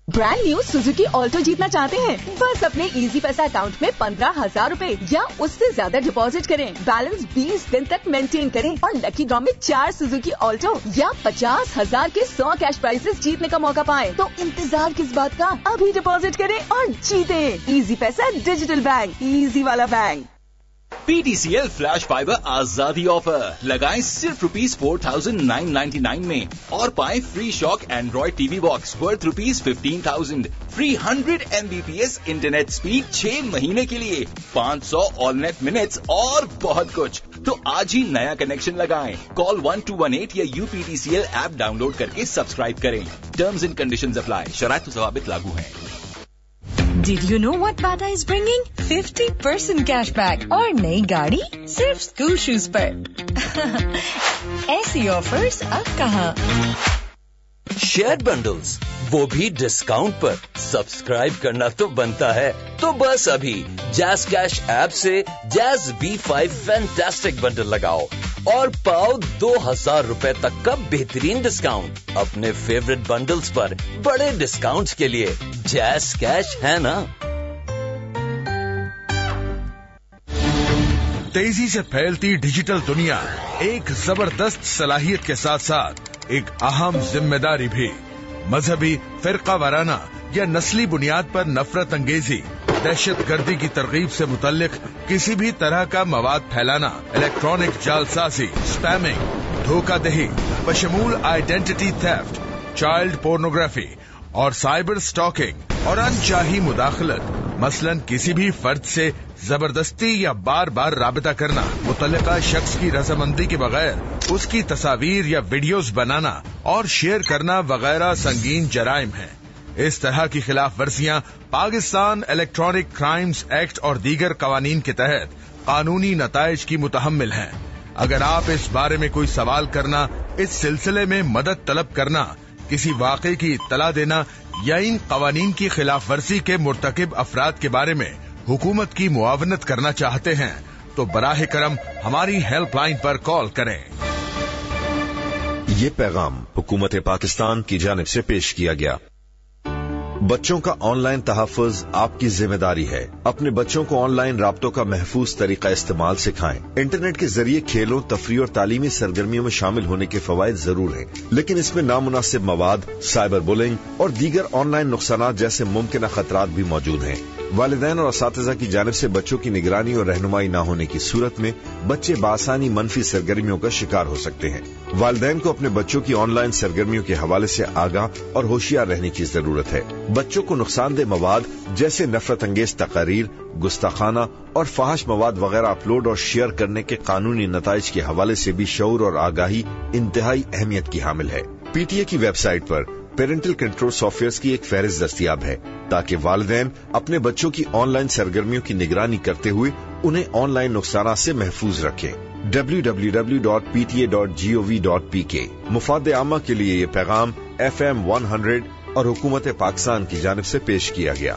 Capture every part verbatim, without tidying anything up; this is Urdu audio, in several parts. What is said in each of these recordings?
برانڈ نیو سوزوکی آلٹو جیتنا چاہتے ہیں؟ بس اپنے ایزی پیسہ اکاؤنٹ میں پندرہ ہزار روپے یا اس سے زیادہ ڈپازٹ کریں، بیلنس بیس دن تک مینٹین کریں اور لکی ڈرا میں چار سوزوکی آلٹو یا پچاس ہزار کے سو کیش پرائزز جیتنے کا موقع پائیں۔ تو انتظار کس بات کا، ابھی ڈپازٹ کریں اور جیتیں۔ ایزی پیسہ ڈیجیٹل بینک، ایزی والا bank. P T C L flash fibre آزادی آفر لگائیں صرف rupees four thousand nine ninety nine میں اور پائیں فری شاک Android T V box worth rupees fifteen thousand, free hundred M B P S internet speed چھ مہینے کے لیے، پانچ سو آل نیٹ منٹس اور بہت کچھ۔ تو آج ہی نیا کنیکشن لگائیں۔ Call one to one at یا U P T C L app down load کر کے سبسکرائب کریں۔ ٹرمز اینڈ کنڈیشنز اپلائی، شرائط و ضوابط لاگو ہیں۔ Did you know what Bata is bringing? fifty percent cash back اور نئی گاڑی صرف اسکول شوز پر۔ ایسی آفرز اب کہاں؟ شیئر بنڈلز وہ بھی ڈسکاؤنٹ پر، سبسکرائب کرنا تو بنتا ہے۔ تو بس ابھی جیز کیش ایپ سے جیز بی فائیو فینٹاسٹک بنڈل لگاؤ اور پاؤ دو ہزار روپے تک کا بہترین ڈسکاؤنٹ۔ اپنے فیوریٹ بنڈلز پر بڑے ڈسکاؤنٹس کے لیے جیز کیش ہے نا۔ تیزی سے پھیلتی ڈیجیٹل دنیا ایک زبردست صلاحیت کے ساتھ ساتھ ایک اہم ذمہ داری بھی۔ مذہبی، فرقہ وارانہ یا نسلی بنیاد پر نفرت انگیزی، دہشت گردی کی ترغیب سے متعلق کسی بھی طرح کا مواد پھیلانا، الیکٹرانک جعلسازی، اسپیمنگ، دھوکہ دہی بشمول آئیڈینٹی تھیفٹ، چائلڈ پورنوگرافی اور سائبر اسٹاکنگ اور انچاہی مداخلت، مثلاً کسی بھی فرد سے زبردستی یا بار بار رابطہ کرنا، متعلقہ شخص کی رضامندی کے بغیر اس کی تصاویر یا ویڈیوز بنانا اور شیئر کرنا وغیرہ سنگین جرائم ہیں۔ اس طرح کی خلاف ورزیاں پاکستان الیکٹرانک کرائمز ایکٹ اور دیگر قوانین کے تحت قانونی نتائج کی متحمل ہیں۔ اگر آپ اس بارے میں کوئی سوال کرنا، اس سلسلے میں مدد طلب کرنا، کسی واقعے کی اطلاع دینا یا ان قوانین کی خلاف ورزی کے مرتکب افراد کے بارے میں حکومت کی معاونت کرنا چاہتے ہیں تو براہ کرم ہماری ہیلپ لائن پر کال کریں۔ یہ پیغام حکومت پاکستان کی جانب سے پیش کیا گیا۔ بچوں کا آن لائن تحفظ آپ کی ذمہ داری ہے۔ اپنے بچوں کو آن لائن رابطوں کا محفوظ طریقہ استعمال سکھائیں۔ انٹرنیٹ کے ذریعے کھیلوں، تفریح اور تعلیمی سرگرمیوں میں شامل ہونے کے فوائد ضرور ہیں، لیکن اس میں نامناسب مواد، سائبر بولنگ اور دیگر آن لائن نقصانات جیسے ممکنہ خطرات بھی موجود ہیں۔ والدین اور اساتذہ کی جانب سے بچوں کی نگرانی اور رہنمائی نہ ہونے کی صورت میں بچے بآسانی منفی سرگرمیوں کا شکار ہو سکتے ہیں۔ والدین کو اپنے بچوں کی آن لائن سرگرمیوں کے حوالے سے آگاہ اور ہوشیار رہنے کی ضرورت ہے۔ بچوں کو نقصان دہ مواد جیسے نفرت انگیز تقاریر، گستاخانہ اور فحش مواد وغیرہ اپلوڈ اور شیئر کرنے کے قانونی نتائج کے حوالے سے بھی شعور اور آگاہی انتہائی اہمیت کی حامل ہے۔ پی ٹی اے کی web site per parental control soft where کی ایک فہرست دستیاب ہے تاکہ والدین اپنے بچوں کی آن لائن سرگرمیوں کی نگرانی کرتے ہوئے انہیں آن لائن نقصانات سے محفوظ رکھیں۔ W W W dot P T A dot G O we dot P کے۔ مفاد عامہ کے لیے یہ پیغام ایف ایم ون ہنڈریڈ اور حکومت پاکستان کی جانب سے پیش کیا گیا۔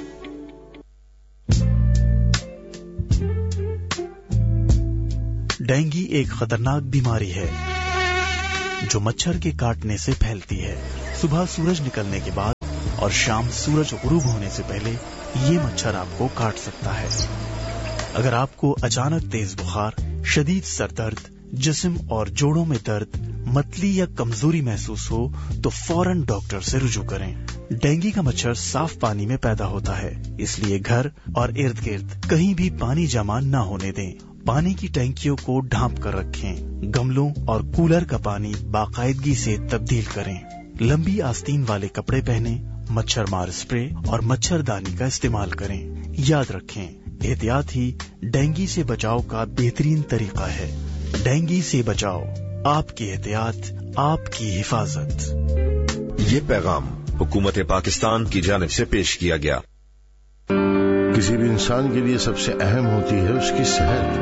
ڈینگی ایک خطرناک بیماری ہے جو مچھر کے کاٹنے سے پھیلتی ہے۔ صبح سورج نکلنے کے بعد اور شام سورج غروب ہونے سے پہلے یہ مچھر آپ کو کاٹ سکتا ہے۔ اگر آپ کو اچانک تیز بخار، شدید سر درد، جسم اور جوڑوں میں درد، متلی یا کمزوری محسوس ہو تو فوراً ڈاکٹر سے رجوع کریں۔ ڈینگی کا مچھر صاف پانی میں پیدا ہوتا ہے، اس لیے گھر اور ارد گرد کہیں بھی پانی جمع نہ ہونے دیں۔ پانی کی ٹینکیوں کو ڈھانپ کر رکھیں۔ گملوں اور کولر کا پانی باقاعدگی سے تبدیل کریں۔ لمبی آستین والے کپڑے پہنیں، مچھر مار اسپرے اور مچھر دانی کا استعمال کریں۔ یاد رکھیں، احتیاط ہی ڈینگی سے بچاؤ کا بہترین طریقہ ہے۔ ڈینگی سے بچاؤ، آپ کی احتیاط، آپ کی حفاظت۔ یہ پیغام حکومت پاکستان کی جانب سے پیش کیا گیا۔ کسی بھی انسان کے لیے سب سے اہم ہوتی ہے اس کی صحت۔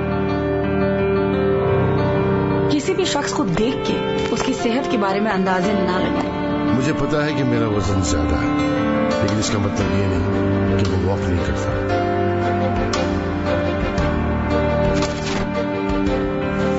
کسی بھی شخص کو دیکھ کے اس کی صحت کے بارے میں اندازے نہ لگائیں۔ مجھے پتا ہے کہ میرا وزن زیادہ ہے، لیکن اس کا مطلب یہ نہیں کہ وہ واک نہیں کرتا۔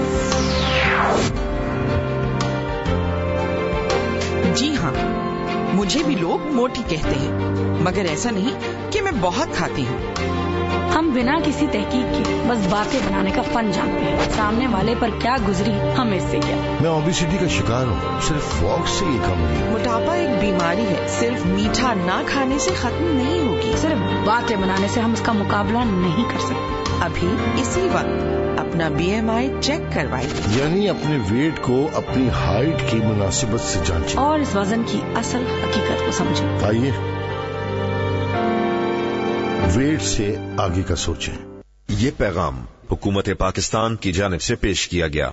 جی ہاں، مجھے بھی لوگ موٹی کہتے ہیں، مگر ایسا نہیں کہ میں بہت کھاتی ہوں۔ ہم بنا کسی تحقیق کے بس باتیں بنانے کا فن جانتے ہیں، سامنے والے پر کیا گزری ہمیں سے کیا۔ میں اوبیسٹی کا شکار ہوں، صرف واک سے یہ کم ہوئی۔ موٹاپا ایک بیماری ہے، صرف میٹھا نہ کھانے سے ختم نہیں ہوگی، صرف باتیں بنانے سے ہم اس کا مقابلہ نہیں کر سکتے۔ ابھی اسی وقت اپنا بی ایم آئی چیک کروائیے، یعنی اپنے ویٹ کو اپنی ہائٹ کی مناسبت سے جانچیں اور اس وزن کی اصل حقیقت کو سمجھیں۔ آئیے ویٹ سے آگے کا سوچیں۔ یہ پیغام حکومت پاکستان کی جانب سے پیش کیا گیا۔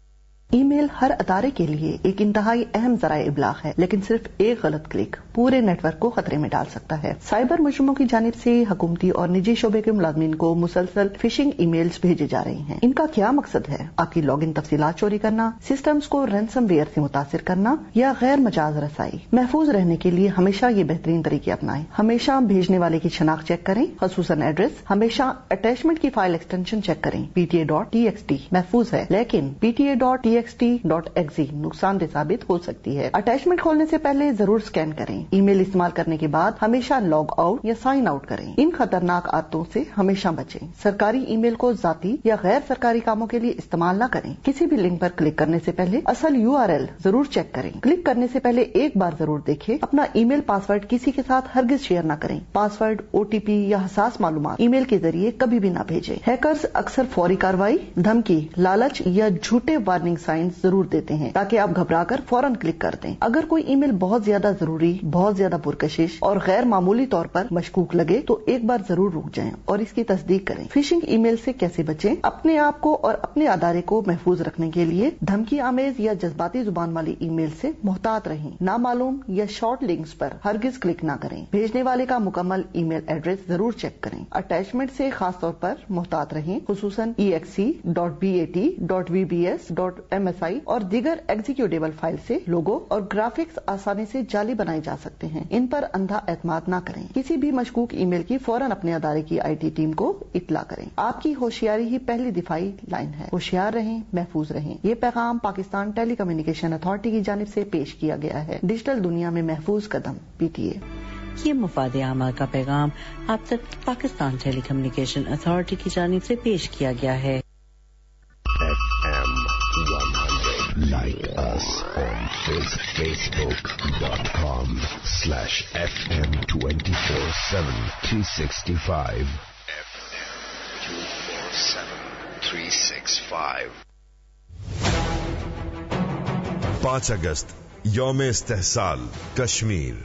ای میل ہر ادارے کے لیے ایک انتہائی اہم ذرائع ابلاغ ہے، لیکن صرف ایک غلط کلک پورے نیٹ ورک کو خطرے میں ڈال سکتا ہے۔ سائبر مجرموں کی جانب سے حکومتی اور نجی شعبے کے ملازمین کو مسلسل فشنگ ای میلز بھیجے جا رہے ہیں۔ ان کا کیا مقصد ہے؟ آپ کی لاگ ان تفصیلات چوری کرنا، سسٹمز کو رینسم ویئر سے متاثر کرنا یا غیر مجاز رسائی۔ محفوظ رہنے کے لیے ہمیشہ یہ بہترین طریقے اپنائیں۔ ہمیشہ بھیجنے والے کی شناخت چیک کریں، خصوصاً ایڈریس۔ ہمیشہ اٹیچمنٹ کی فائل ایکسٹینشن چیک کریں۔ P T A dot T x T محفوظ ہے، لیکن P T A dot T x T dot x ای نقصان دہ ثابت ہو سکتی ہے۔ اٹیچمنٹ کھولنے سے پہلے ضرور اسکین کریں۔ ای میل استعمال کرنے کے بعد ہمیشہ لاگ آؤٹ یا سائن آؤٹ کریں۔ ان خطرناک عادتوں سے ہمیشہ بچیں۔ سرکاری ای میل کو ذاتی یا غیر سرکاری کاموں کے لیے استعمال نہ کریں۔ کسی بھی لنک پر کلک کرنے سے پہلے اصل یو آر ایل ضرور چیک کریں۔ کلک کرنے سے پہلے ایک بار ضرور دیکھیں۔ اپنا ای میل پاس ورڈ کسی کے ساتھ ہرگز شیئر نہ کریں۔ پاس ورڈ، او ٹی پی یا حساس معلومات ای میل کے ذریعے کبھی بھی نہ بھیجیں۔ ہیکرز اکثر فوری کارروائی، دھمکی، لالچ یا جھوٹے وارننگ سائنز ضرور دیتے ہیں تاکہ آپ گھبرا کر فوراً کلک کر دیں۔ اگر کوئی ای میل بہت زیادہ ضروری، بہت زیادہ پرکشش اور غیر معمولی طور پر مشکوک لگے تو ایک بار ضرور رک جائیں اور اس کی تصدیق کریں۔ فشنگ ای میل سے کیسے بچیں؟ اپنے آپ کو اور اپنے ادارے کو محفوظ رکھنے کے لیے دھمکی آمیز یا جذباتی زبان والی ای میل سے محتاط رہیں۔ نامعلوم یا شارٹ لنکس پر ہرگز کلک نہ کریں۔ بھیجنے والے کا مکمل ای میل ایڈریس ضرور چیک کریں۔ اٹیچمنٹ سے خاص طور پر محتاط رہیں، خصوصاً ای x C dot be A T dot we B S dot M S I اور دیگر ایگزیکیوٹیبل فائل سے لوگو اور گرافکس آسانی سے جعلی بنائے جا سکتے ہیں۔ ان پر اندھا اعتماد نہ کریں۔ کسی بھی مشکوک ای میل کی فوراً اپنے ادارے کی آئی ٹی ٹیم کو اطلاع کریں۔ آپ کی ہوشیاری ہی پہلی دفاعی لائن ہے۔ ہوشیار رہیں، محفوظ رہیں۔ یہ پیغام پاکستان ٹیلی کمیونیکیشن اتھارٹی کی جانب سے پیش کیا گیا ہے۔ ڈیجیٹل دنیا میں محفوظ قدم، پی ٹی اے۔ یہ مفاد عامہ کا پیغام آپ تک پاکستان ٹیلی کمیونیکیشن اتھارٹی کی جانب سے پیش کیا گیا ہے۔ Like us on facebook dot com slash F M twenty-four seven three sixty-five. F M twenty-four seven three sixty-five. پانچ اگست یوم استحصال کشمیر۔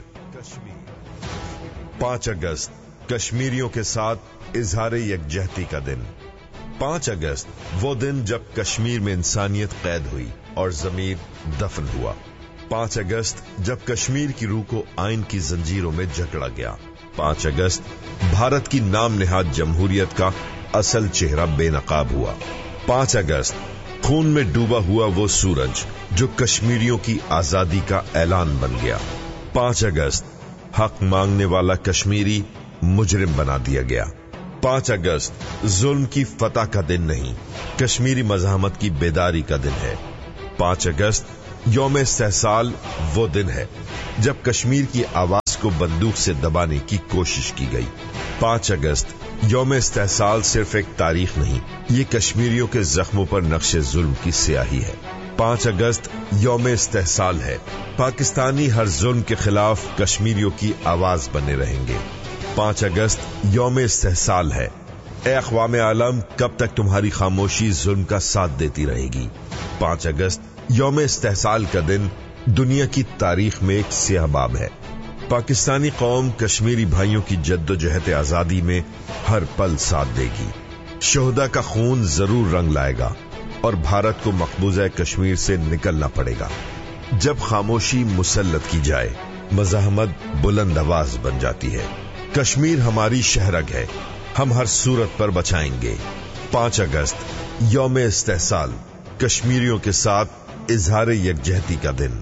پانچ اگست کشمیریوں کے ساتھ اظہار یکجہتی کا دن۔ پانچ اگست وہ دن جب کشمیر میں انسانیت قید ہوئی اور ضمیر دفن ہوا۔ پانچ اگست جب کشمیر کی روح کو آئین کی زنجیروں میں جکڑا گیا۔ پانچ اگست بھارت کی نام نہاد جمہوریت کا اصل چہرہ بے نقاب ہوا۔ پانچ اگست خون میں ڈوبا ہوا وہ سورج جو کشمیریوں کی آزادی کا اعلان بن گیا۔ پانچ اگست حق مانگنے والا کشمیری مجرم بنا دیا گیا۔ پانچ اگست ظلم کی فتح کا دن نہیں، کشمیری مزاحمت کی بیداری کا دن ہے۔ پانچ اگست یوم استحصال وہ دن ہے جب کشمیر کی آواز کو بندوق سے دبانے کی کوشش کی گئی۔ پانچ اگست یوم استحصال صرف ایک تاریخ نہیں، یہ کشمیریوں کے زخموں پر نقش ظلم کی سیاہی ہے۔ پانچ اگست یوم استحصال ہے، پاکستانی ہر ظلم کے خلاف کشمیریوں کی آواز بنے رہیں گے۔ پانچ اگست یوم استحصال ہے، اے اقوام عالم کب تک تمہاری خاموشی ظلم کا ساتھ دیتی رہے گی۔ پانچ اگست یوم استحصال کا دن دنیا کی تاریخ میں ایک سیاہ باب ہے۔ پاکستانی قوم کشمیری بھائیوں کی جد و جہد آزادی میں ہر پل ساتھ دے گی۔ شہداء کا خون ضرور رنگ لائے گا اور بھارت کو مقبوضہ کشمیر سے نکلنا پڑے گا۔ جب خاموشی مسلط کی جائے، مزاحمت بلند آواز بن جاتی ہے۔ کشمیر ہماری شہرگ ہے، ہم ہر صورت پر بچائیں گے۔ پانچ اگست یوم استحصال، کشمیریوں کے ساتھ اظہار یکجہتی کا دن۔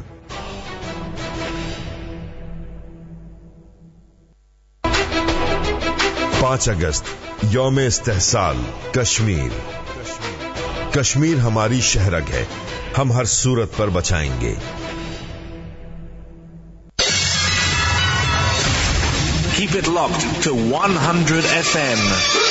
پانچ اگست یوم استحصال کشمیر۔ کشمیر ہماری شہرگ ہے، ہم ہر صورت پر بچائیں گے۔ Keep it locked to one hundred F M.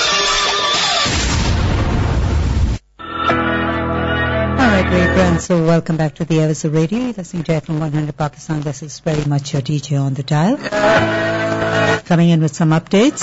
All right, great friends. So welcome back to the Ever Radio. You're listening to F M one hundred Pakistan. This is very much your D J on the dial. Coming in with some updates.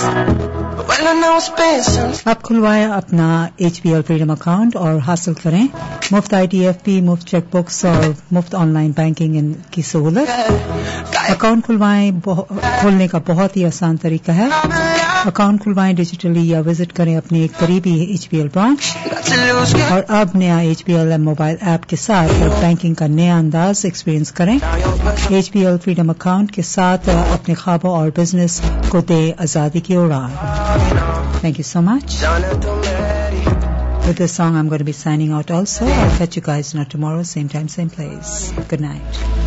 आप खुलवाएं अपना H P L freedom account और हासिल करें मुफ्त आई डी एफ पी, मुफ्त चेक बुक्स और मुफ्त ऑनलाइन बैंकिंग की सहूलत. अकाउंट खुलवाएं खोलने का बहुत ही आसान तरीका है. अकाउंट खुलवाएं डिजिटली या विजिट करें अपने एक करीबी एच पी एल ब्रांच. और अब नया H P L mobile app के साथ बैंकिंग का नया अंदाज एक्सपीरियंस करें. H P L freedom account के साथ अपने ख्वाबों और बिजनेस को दे आजादी की उड़ान. Thank you so much. With this song, I'm going to be signing out also. I'll catch you guys now tomorrow, same time, same place. Good night.